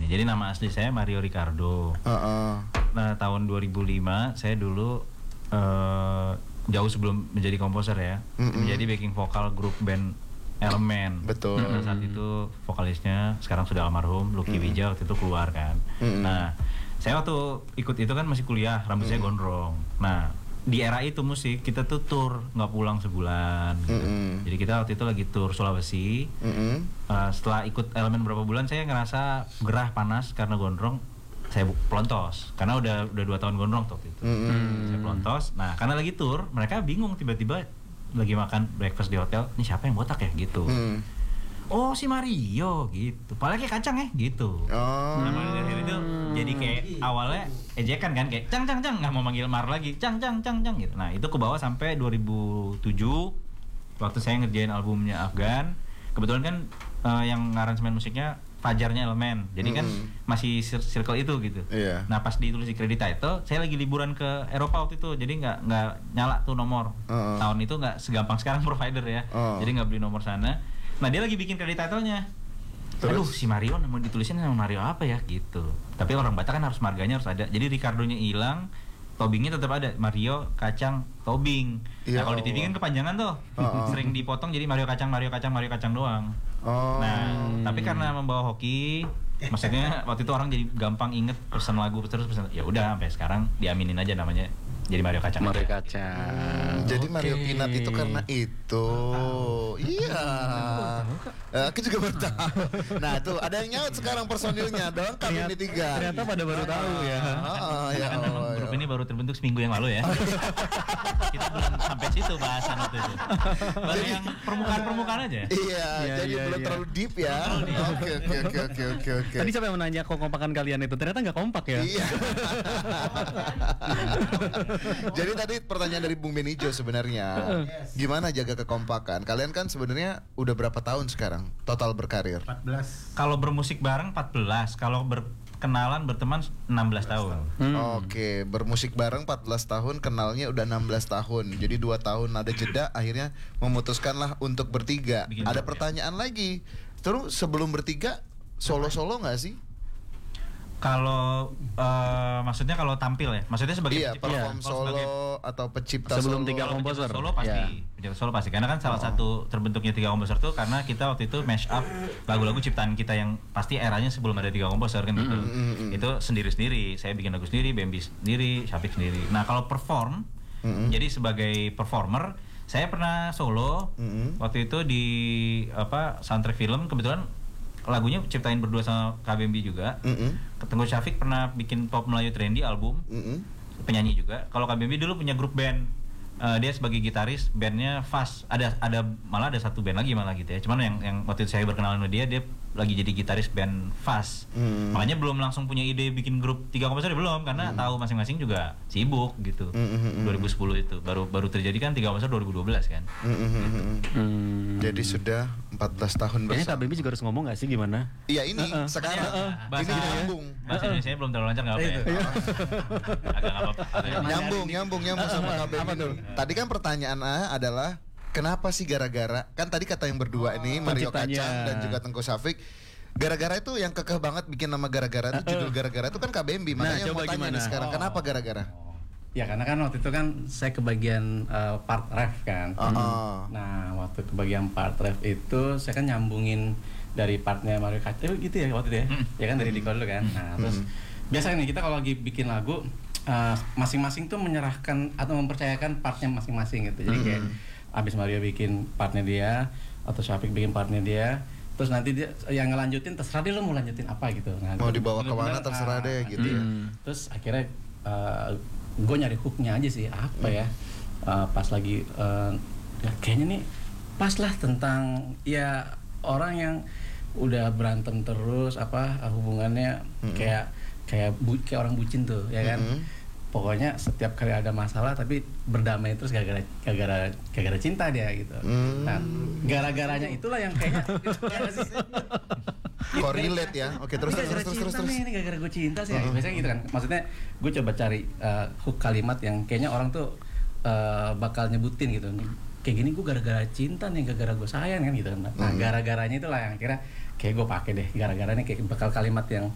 Jadi nama asli saya Mario Ricardo. Nah, tahun 2005 saya dulu jauh sebelum menjadi komposer ya, menjadi backing vokal grup band Elemen. Betul. Nah, saat itu vokalisnya sekarang sudah almarhum Lucky Wija waktu itu keluar kan. Nah, saya waktu ikut itu kan masih kuliah, rambut saya gondrong. Nah, di era itu musik kita tuh tour nggak pulang sebulan gitu. Jadi kita waktu itu lagi tour Sulawesi. Setelah ikut Elemen berapa bulan saya ngerasa gerah panas karena gondrong. Saya pelontos karena udah 2 tahun gondrong tuh waktu itu. Saya pelontos. Nah, karena lagi tour mereka bingung, tiba-tiba lagi makan breakfast di hotel, ini siapa yang botak ya gitu. Oh, si Mario gitu. Padahal kayak kacang ya gitu. Nah, mulai dari itu jadi kayak awalnya ejekan kan, kayak cang nggak mau manggil Mar lagi, cang gitu. Nah, itu ke bawah sampai 2007 waktu saya ngerjain albumnya Afgan. Kebetulan kan yang ngaransemen musiknya Fajarnya Elemen. Jadi kan masih circle itu gitu. Nah, pas ditulis di credit title, saya lagi liburan ke Eropa waktu itu. Jadi nggak nyala tuh nomor. Tahun itu nggak segampang sekarang provider ya. Jadi nggak beli nomor sana. Nah, dia lagi bikin credit title-nya. Aduh, si Mario mau ditulisin sama Mario apa ya gitu. Tapi orang Batak kan harus marganya harus ada. Jadi Ricardo-nya hilang, toppingnya tetap ada, Mario kacang topping. Nah, kalau di TV kan kepanjangan tuh. Sering dipotong jadi Mario kacang doang. Nah, tapi karena membawa hoki, maksudnya waktu itu orang jadi gampang inget pesan lagu terus ya udah sampai sekarang diaminin aja namanya jadi Mario Kacang. Mario Kacang. Jadi Mario Peanut itu karena itu. Iya. Aku juga baru tahu. Nah, tuh ada yang nyaut sekarang personilnya dong, kami ini 3. Ternyata pada baru tahu ya. Ya kan memang grup ini baru terbentuk seminggu yang lalu ya. Kita belum sampai situ bahasan waktu itu. Baru yang permukaan aja. Iya, jadi belum terlalu deep ya. Oke. Tadi siapa yang menanya kompakan kalian itu? Ternyata nggak kompak ya. Iya. Jadi tadi pertanyaan dari Bung Benijo sebenarnya, gimana jaga kekompakan? Kalian kan sebenarnya udah berapa tahun sekarang total berkarir? 14. Kalau bermusik bareng 14, kalau berkenalan berteman 16 tahun. Oke, bermusik bareng 14 tahun, kenalnya udah 16 tahun. Jadi 2 tahun ada jeda, akhirnya memutuskanlah untuk bertiga. Ada pertanyaan lagi. Terus sebelum bertiga solo-solo nggak sih? Kalau maksudnya kalau tampil ya, maksudnya sebagai perform solo atau pencipta sebelum solo. 3 komposer. Solo pasti, solo pasti. Karena kan salah satu terbentuknya 3 komposer tuh karena kita waktu itu mash up lagu-lagu ciptaan kita yang pasti eranya sebelum ada 3 komposer kan gitu. Itu sendiri-sendiri. Saya bikin lagu sendiri, Bambi sendiri, Syafiq sendiri. Nah, kalau perform, jadi sebagai performer, saya pernah solo waktu itu di soundtrack film, kebetulan lagunya ciptain berdua sama KBMB juga. Tengku Syafiq pernah bikin pop Melayu trendy album, penyanyi juga. Kalau KBMB dulu punya grup band, dia sebagai gitaris, bandnya Fast. Ada malah ada satu band lagi malah gitu ya. Cuman yang waktu itu saya berkenalan sama dia lagi jadi gitaris band Fast. Makanya belum langsung punya ide bikin grup 3 komposer belum, karena tahu masing-masing juga sibuk gitu. 2010 itu baru terjadi kan 3 komposer 2012 kan. Jadi sudah 14 tahun bersama. Kayaknya KBB juga harus ngomong nggak sih gimana? Iya ini sekarang bahasa ini nyambung. Bahasa Indonesia belum terlalu lancar nggak apa ya? Agak Nyambung sama KBB. Tadi kan pertanyaannya adalah kenapa sih gara-gara? Kan tadi kata yang berdua ini Mario Kacang dan juga Tengku Syafiq. Gara-gara itu yang kekeh banget bikin nama gara-gara itu judul gara-gara itu kan KBMB. Makanya mau tanya nih sekarang kenapa gara-gara? Ya karena kan waktu itu kan saya kebagian part ref kan. Nah waktu kebagian part ref itu saya kan nyambungin dari partnya Mario Kacang gitu ya waktu itu ya. Ya kan dari Diko dulu kan. Nah terus biasanya nih kita kalau lagi bikin lagu masing-masing tuh menyerahkan atau mempercayakan partnya masing-masing gitu. Jadi kayak abis Mario bikin partnya dia atau Syafiq bikin partnya dia, terus nanti dia yang ngelanjutin terserah dia lo mau lanjutin apa gitu. Nah, mau dibawa ke mana terserah deh gitu ya. Terus akhirnya gue nyari hooknya aja sih apa ya, pas lagi kayaknya nih pas lah tentang ya orang yang udah berantem terus hubungannya kayak orang bucin tuh ya kan. Pokoknya setiap kali ada masalah tapi berdamai terus gara-gara cinta dia gitu. Nah, gara-garanya itulah yang kayaknya korelate ya. Oke, terus. Ini gara-gara gue cinta sih. Biasanya gitu kan. Maksudnya gue coba cari hook kalimat yang kayaknya orang tuh bakal nyebutin gitu. Kayak gini gue gara-gara cinta nih, gara-gara gue sayang kan gitu kan. Nah, gara-garanya itulah yang akhirnya kayak gue pakai deh. Gara-gara ini kayak bakal kalimat yang